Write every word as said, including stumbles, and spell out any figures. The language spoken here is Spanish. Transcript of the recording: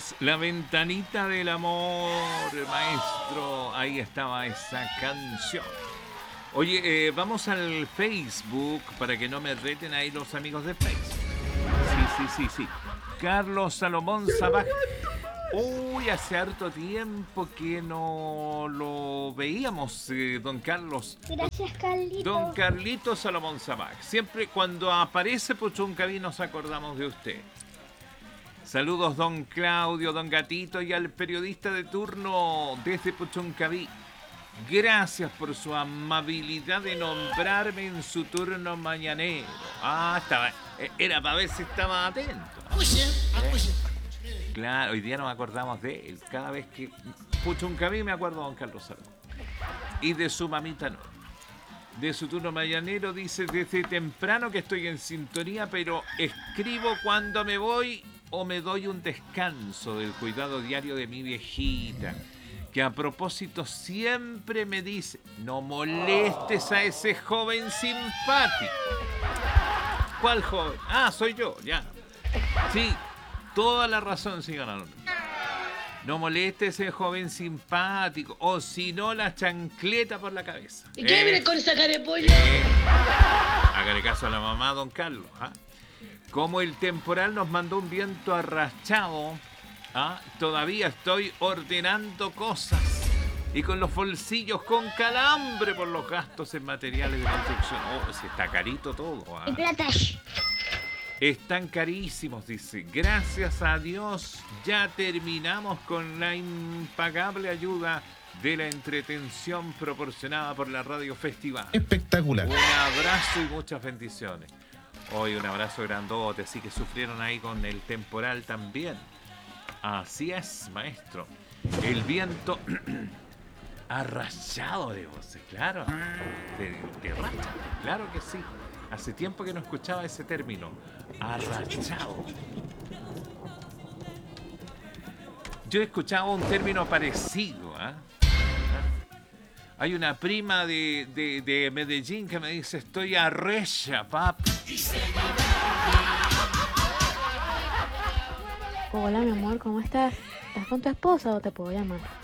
es La Ventanita del Amor, maestro. Ahí estaba esa canción. Oye, eh, vamos al Facebook para que no me reten ahí los amigos de Facebook. Sí, sí, sí, sí. Carlos Salomón Sabaj. Uy, hace harto tiempo que no lo veíamos, eh, don Carlos. Gracias, Carlito. Don Carlito Salomón Sabaj. Siempre cuando aparece Puchuncaví nos acordamos de usted. Saludos, don Claudio, don Gatito y al periodista de turno desde Puchuncaví. Gracias por su amabilidad de nombrarme en su turno mañanero. Ah, estaba, era para ver si estaba atento. ¿Eh? Claro, hoy día nos acordamos de él. Cada vez que Puchuncaví me acuerdo de don Carlos Salomón. Y de su mamita no. De su turno mañanero dice: desde temprano que estoy en sintonía, pero escribo cuando me voy o me doy un descanso del cuidado diario de mi viejita, que a propósito siempre me dice: no molestes a ese joven simpático. ¿Cuál joven? Ah, soy yo, ya. Sí, toda la razón, señora Norma. No molestes a ese joven simpático, o si no, la chancleta por la cabeza. ¿Y qué eh, viene con esa carepollo? Eh, hágale caso a la mamá, don Carlos. ¿Ah? Como el temporal nos mandó un viento arrastrado, ¿ah? Todavía estoy ordenando cosas y con los bolsillos con calambre por los gastos en materiales de construcción. Oh, se está carito todo. ¿Ah? Y plata. Están carísimos, dice. Gracias a Dios ya terminamos con la impagable ayuda de la entretención proporcionada por la Radio Festival. Espectacular. Un abrazo y muchas bendiciones. Hoy un abrazo grandote, así que sufrieron ahí con el temporal también. Así es, maestro. El viento arrachado de voces, claro. De, de racha, claro que sí. Hace tiempo que no escuchaba ese término. Arrachado. Yo he escuchado un término parecido, ¿eh? Hay una prima de, de, de Medellín que me dice: estoy arrecha, papi. Hola, mi amor, ¿cómo estás? ¿Estás con tu esposa o te puedo llamar?